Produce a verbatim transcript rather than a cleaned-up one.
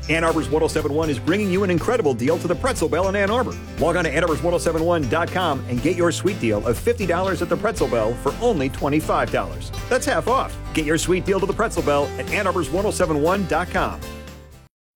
Ann Arbor's ten seventy-one is bringing you an incredible deal to the Pretzel Bell in Ann Arbor. Log on to Ann Arbor's ten seventy-one dot com and get your sweet deal of fifty dollars at the Pretzel Bell for only twenty-five dollars. That's half off. Get your sweet deal to the Pretzel Bell at Ann Arbor's ten seventy-one dot com.